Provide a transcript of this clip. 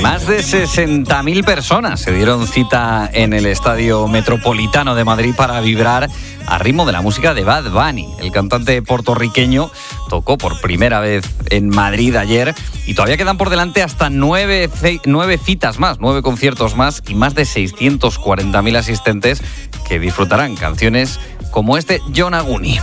Más de 60.000 personas se dieron cita en el Estadio Metropolitano de Madrid para vibrar al ritmo de la música de Bad Bunny. El cantante puertorriqueño tocó por primera vez en Madrid ayer y todavía quedan por delante hasta 9 citas más, 9 conciertos más y más de 640.000 asistentes que disfrutarán canciones como este Yonaguni.